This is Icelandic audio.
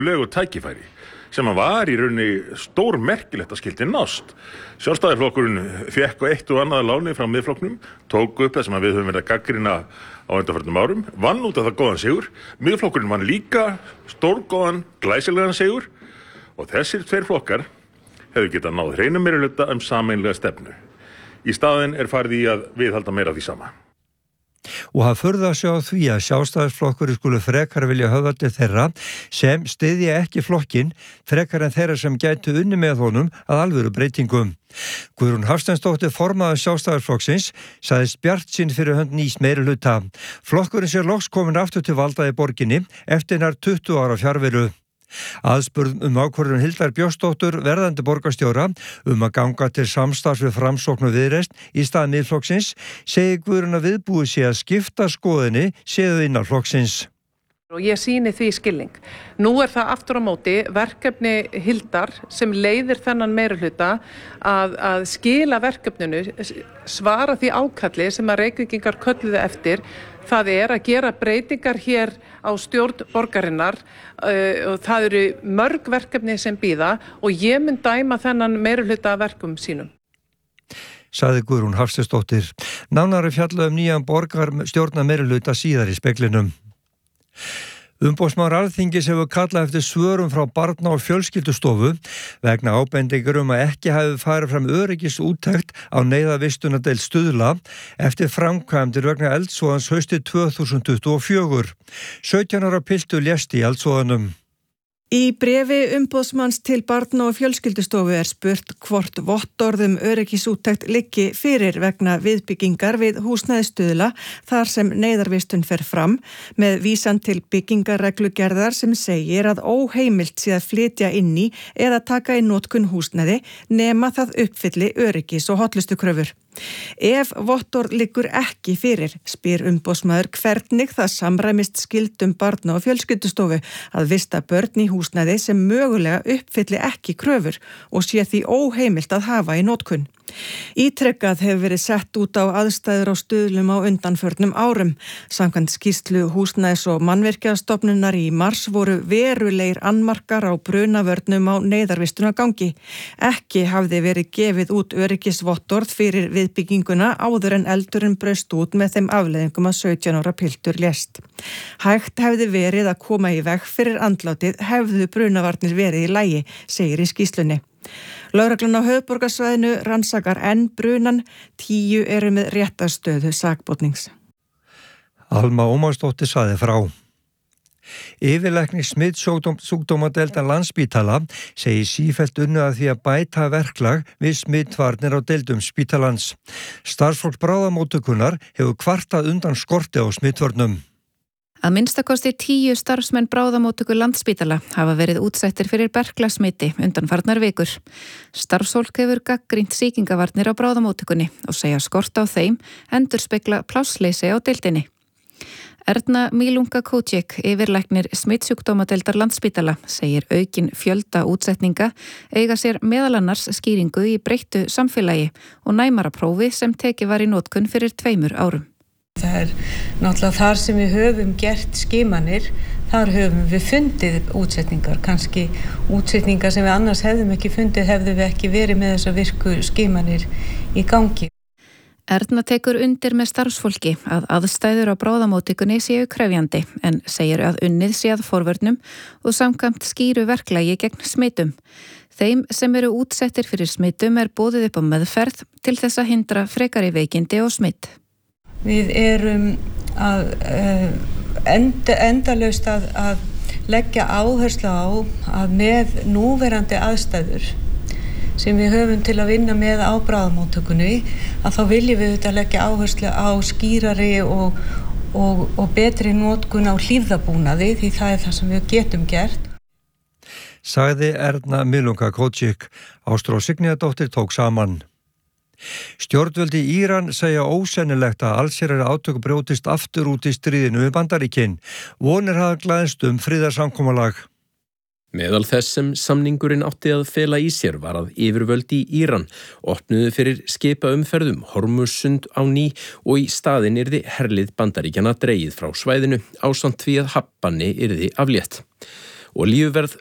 legu tækifæri sem var í rauninni stór merkilegt að skildi nást. Sjálfstæðisflokkurinn fékk eitt og annað láni frá Miðflokknum, tók upp það sem við höfum verið að gagnrýna á undanförnum árum, vann út af það góðan sigur. Miðflokkurinn vann líka stórgóðan, glæsilegan sigur og þessir tveir flokkar hefðu getað náð hreinum meirihluta sameiginlega stefnu. Í staðinn farið í að viðhalda meira af því sama. Og hann furða sig á því að Sjálfstæðisflokkur skulu frekar vilja höfða til þeirra sem styðja ekki flokkinn frekar en þeirra sem gætu unni með honum að alvöru breytingum. Guðrún Hafsteinsdóttir, formaður Sjálfstæðisflokksins, sagðist bjartsýn fyrir hönd nýs meirihluta. Flokkurinn sé loks komin aftur til valda í borginni eftir nær 20 ára fjarveru. Aðspurð ákvörðun Hildar Björnsdóttur, verðandi borgarstjóra, að ganga til samstarfs við Framsókn og Viðreisn í stað Miðflokksins, segir Guðrún að viðbúið sé að skipta skoðinni séu innan flokksins. Og ég sýni því skilning. Nú það aftur á móti verkefni Hildar sem leiðir þennan meirihluta að skila verkefninu, svara því ákalli sem að Reykvíkingar kölluðu eftir. Það að gera breytingar hér á stjórn borgarinnar og það eru mörg verkefni sem bíða og ég mun dæma þennan meirihluta verkum sínum. Sagði Guðrún Hafsteinsdóttir. Nánari fjalla nýjan borgarstjórnar meirihluta síðar í speglinum. Umboðsmaður Alþingis hefur kallað eftir svörum frá Barna- og fjölskyldustofu vegna ábendingar að ekki hafi farið fram öryggisúttekt á neyðarvistunardeild Stuðla eftir framkvæmdir vegna eldsvoðans haustið 2024. 17 ára piltur lést í eldsvoðanum. Í bréfi umboðsmanns til Barna- og fjölskyldustofu spurt hvort vottorðum öryggisúttekt liggi fyrir vegna viðbyggingar við húsnæði Stuðla þar sem neyðarvistun fer fram með vísan til byggingarreglugerðar sem segir að óheimilt sé að flytja inn í eða taka í notkun húsnæði nema það uppfylli öryggis- og hollustukröfur. Ef vottorð liggur ekki fyrir, spyr umboðsmaður hvernig það samræmist skyldum Barna- og fjölskyldustofu að vista börn í húsnæði sem mögulega uppfylli ekki kröfur og sé því óheimilt að hafa í notkun. Ítrekkað hefur verið sett út á aðstæður á Stuðlum á undanförnum árum. Samkvæmt skýrslu Húsnæðis- og mannvirkjastofnunar í mars voru verulegir annmarkar á brunavörnum á neyðarvistunargangi. Ekki hafði verið gefið út öryggisvottorð fyrir viðbygginguna áður en eldurinn braust út með þeim afleiðingum að 17 ára piltur lést. Hægt hefði verið að koma í veg fyrir andlátið hefðu brunavarnir verið í lagi, segir í skýrslunni. Lögreglan á höfuðborgarsvæðinu rannsakar enn brunan, 10 eru með réttarstöðu sakbornings. Alma Ómarsdóttir sagði frá. Yfirlæknir smitsjúkdómadeildar Landspítala segir sífellt unnið að því að bæta verklag við smitvarnir á deildum spítalans. Starfsfólk bráðamóttökunnar hefur kvartað undan skorti á smitvörnum. Að minnstakosti 10 starfsmenn bráðamóttöku Landspítala hafa verið útsettir fyrir berklasmiti undanfarnar vikur. Starfsfólk hefur gagnrýnt sýkingavarnir á bráðamóttökunni og segja skort á þeim endurspegla plássleysi á deildinni. Erna Mílunga Kóček, yfirlæknir smitsjúkdómadeildar Landspítala, segir aukin fjölda útsetninga eiga sér meðal annars skýringu í breyttu samfélagi og næmara prófi sem tekið var í notkun fyrir 2 árum. Það náttúrulega þar sem við höfum gert skimanir, þar höfum við fundið útsetningar, kannski útsetningar sem við annars hefðum ekki fundið hefðum við ekki verið með þessar virku skimanir í gangi. Erna tekur undir með starfsfólki að aðstæður á bráðamóttökunni séu krefjandi en segir að unnið sé að forvörnum og samkvæmt skýru verklagi gegn smitum. Þeim sem eru útsettir fyrir smitum boðið upp á meðferð til þess að hindra frekari veikindi og smitt. Við erum endalaust að leggja áherslu á að með núverandi aðstæður sem við höfum til að vinna með á bráðamóttökunni, að þá viljum við þetta leggja áherslu á skýrari og betri notkun á hlífðabúnaði því það það sem við getum gert. Sagði Erna Mílunga Kóček. Ástrós Signíðardóttir tók saman. Stjórnvöld í Íran segja ósennilegt að allsherjar átök brjótist aftur út í stríðinu við Bandaríkin. Vonir hafa glæðst friðarsamkomulag. Meðal þess sem samningurinn átti að fela í sér var að yfirvöld í Íran opnuðu fyrir skipaumferðum Hormuzsund á ný og í staðinn yrði herlið Bandaríkjanna dregið frá svæðinu ásamt því að hafnbanni yrði aflétt. Olíuverð